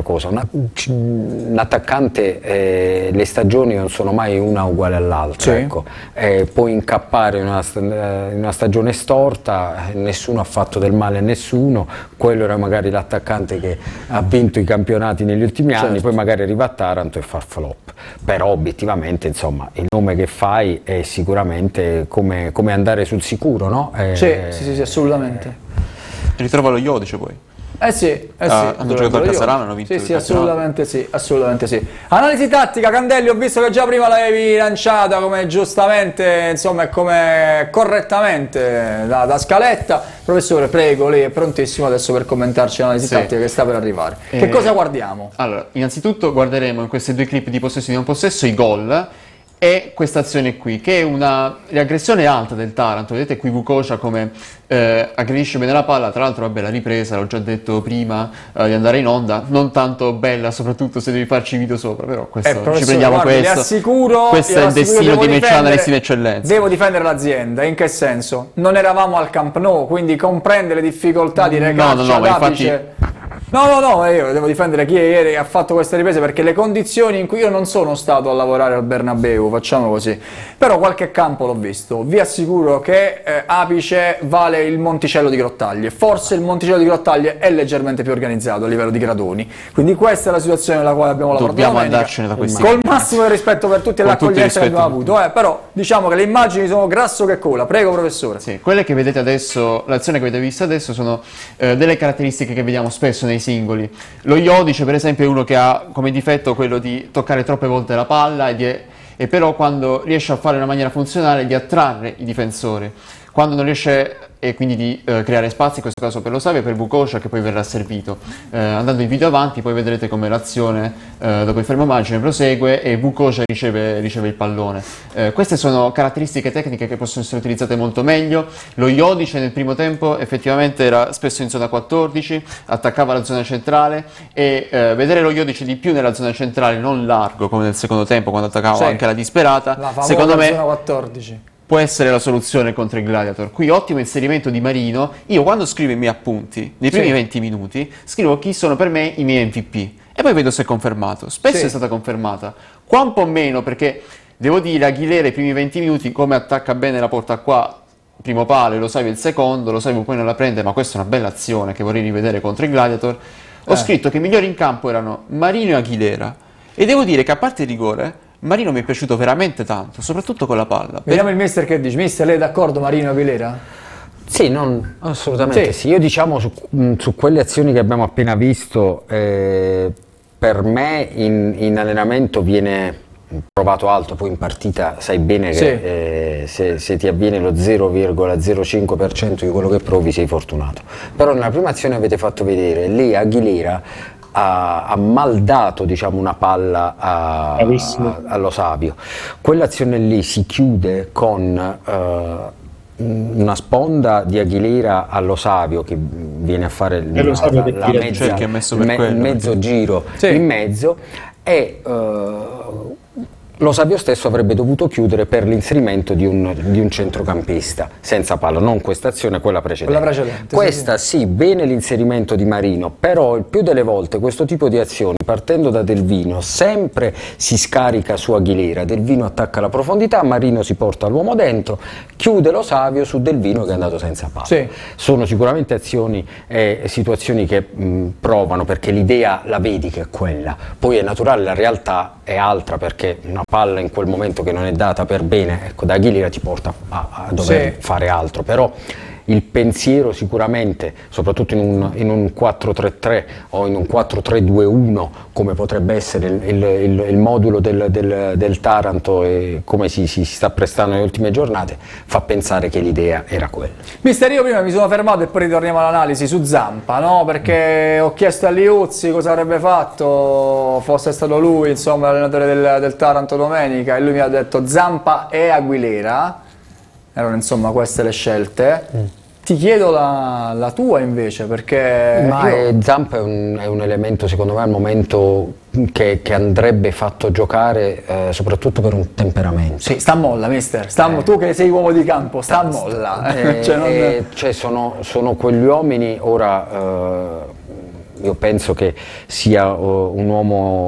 un'altra cosa. Un attaccante, le stagioni non sono mai una uguale all'altra, ecco. Puoi incappare in una stagione storta, nessuno ha fatto del male a nessuno, quello era magari l'attaccante che ha vinto i campionati negli ultimi anni, poi magari arriva a Taranto e fa flop, però obiettivamente insomma il nome che fai è sicuramente come andare sul sicuro, no? Sì, assolutamente. Ritrova lo Iodice poi. Hanno giocato a Casarano, hanno vinto. Sì, assolutamente sì. Analisi tattica, Candelli, ho visto che già prima l'avevi lanciata come giustamente, insomma, come correttamente da scaletta. Professore, prego, lei è prontissimo adesso per commentarci l'analisi tattica che sta per arrivare. Che cosa guardiamo? Allora, innanzitutto guarderemo in queste due clip di possesso e di non possesso i gol e questa azione qui, che è una riaggressione alta del Taranto. Vedete qui Vukoša come aggredisce bene la palla. Tra l'altro, vabbè, la ripresa, l'ho già detto prima di andare in onda, non tanto bella, soprattutto se devi farci video sopra, però questo ci prendiamo, questo. Questo è il destino di Match Analyst in eccellenza. Devo difendere l'azienda, in che senso? Non eravamo al Camp Nou, quindi comprende le difficoltà di recarci ad apice. No, io devo difendere chi ieri ha fatto queste riprese, perché le condizioni in cui io non sono stato a lavorare al Bernabeu, facciamo così, però qualche campo l'ho visto. Vi assicuro che apice vale il Monticello di Grottaglie, forse il Monticello di Grottaglie è leggermente più organizzato a livello di gradoni, quindi questa è la situazione nella quale abbiamo lavorato. Dobbiamo andarcene da questi col massimo del rispetto per tutti e l'accoglienza che abbiamo avuto, però diciamo che le immagini sono grasso che cola. Prego, professore. Sì, quelle che vedete adesso, l'azione che avete visto adesso sono delle caratteristiche che vediamo spesso nei singoli. Lo Iodice per esempio è uno che ha come difetto quello di toccare troppe volte la palla e però quando riesce a fare in una maniera funzionale di attrarre i difensori, quando non riesce, e quindi di creare spazi, in questo caso per Lo Savio e per Vukoša, che poi verrà servito. Andando il video avanti poi vedrete come l'azione dopo il fermo immagine prosegue e Vukoša riceve il pallone. Queste sono caratteristiche tecniche che possono essere utilizzate molto meglio. Lo Iodice nel primo tempo effettivamente era spesso in zona 14, attaccava la zona centrale e vedere lo Iodice di più nella zona centrale, non largo come nel secondo tempo quando attaccava anche la disperata, secondo me zona 14. Può essere la soluzione contro il Gladiator. Qui ottimo inserimento di Marino. Io quando scrivo i miei appunti, nei primi 20 minuti, scrivo chi sono per me i miei MVP e poi vedo se è confermato. Spesso è stata confermata, qua un po' meno, perché devo dire Aguilera i primi 20 minuti come attacca bene la porta qua, primo palo, Lo Savio il secondo, Lo Savio poi non la prende, ma questa è una bella azione che vorrei rivedere contro il Gladiator. Ho scritto che i migliori in campo erano Marino e Aguilera e devo dire che a parte il rigore Marino mi è piaciuto veramente tanto, soprattutto con la palla. Vediamo il mister che dice. Mister, lei è d'accordo Marino Aguilera? Sì, assolutamente sì. Io diciamo su quelle azioni che abbiamo appena visto, per me in allenamento viene provato alto, poi in partita sai bene che se ti avviene lo 0,05% di quello che provi sei fortunato. Però nella prima azione avete fatto vedere, lì Aguilera ha mal dato, diciamo, una palla allo Savio. Quell'azione lì si chiude con una sponda di Aguilera allo Savio che viene a fare il mezzo giro in mezzo e Lo Savio stesso avrebbe dovuto chiudere per l'inserimento di un centrocampista senza palla, non questa azione, quella precedente. Questa sì, bene l'inserimento di Marino, però il più delle volte questo tipo di azioni, partendo da Del Vino, sempre si scarica su Aguilera, Del Vino attacca la profondità, Marino si porta l'uomo dentro, chiude Lo Savio su Del Vino che è andato senza palla. Sono sicuramente azioni e situazioni che provano, perché l'idea la vedi che è quella, poi è naturale, la realtà è altra, perché una palla in quel momento che non è data per bene, ecco, da Aguilera ti porta a dover fare altro, però il pensiero sicuramente, soprattutto in un 4-3-3 o in un 4-3-2-1 come potrebbe essere il modulo del Taranto e come si sta prestando nelle ultime giornate, fa pensare che l'idea era quella. Mister, io prima mi sono fermato e poi ritorniamo all'analisi su Zampa, no? Perché ho chiesto a Liuzzi cosa avrebbe fatto fosse stato lui, insomma, l'allenatore del Taranto domenica, e lui mi ha detto Zampa e Aguilera. Erano insomma queste le scelte. Ti chiedo la tua invece, perché Zampa è un elemento secondo me al momento che andrebbe fatto giocare soprattutto per un temperamento. Sì, sta a molla, mister. Tu che sei uomo di campo, sta a molla. Sono quegli uomini ora. io penso che sia un uomo